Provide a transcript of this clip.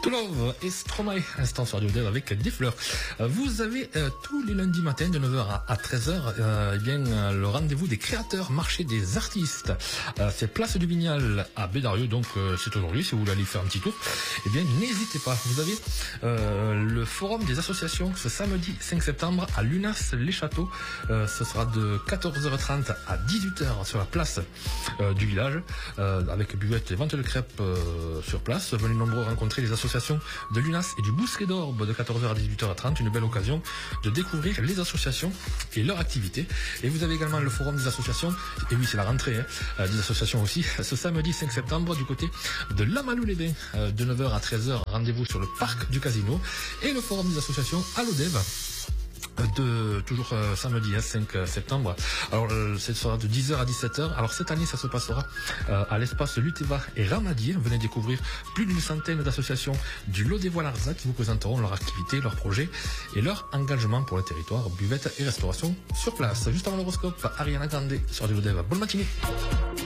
To Love et Stromae, instant sur Radio Dev avec des fleurs. Vous avez tous les lundis matins de 9h à 13h eh bien, le rendez-vous des créateurs, marché des artistes. C'est Place du Vignal à Bédarieux, donc c'est aujourd'hui, si vous voulez aller faire un petit tour. Eh bien, n'hésitez pas. Vous avez le forum des associations ce samedi 5 septembre à Lunas-les-Châteaux. Ce sera de 14h30 à 18h sur la place du village, avec buvette et vente de crêpes sur place. Venez nombreux rencontrer les associations de Lunas et du Bousquet d'Orbe de 14h à 18h30. Une belle occasion de découvrir les associations et leurs activités. Et vous avez également le forum des associations, et oui c'est la rentrée des associations aussi, ce samedi 5 septembre du côté de Lamalou-les-Bains, de 9h à 13h, rendez-vous sur le parc du Casino. Et le forum des associations à l'ODEV, toujours samedi 5 septembre. Alors ce sera de 10h à 17h. Alors cette année ça se passera à l'espace Luteva et Ramadier. Venez découvrir plus d'une centaine d'associations du Lot-des-Voix-Larzac qui vous présenteront leur activité, leurs projets et leur engagement pour le territoire, buvette et restauration sur place. Juste avant l'horoscope, Ariana Grande sur Radio Dev. Bonne matinée.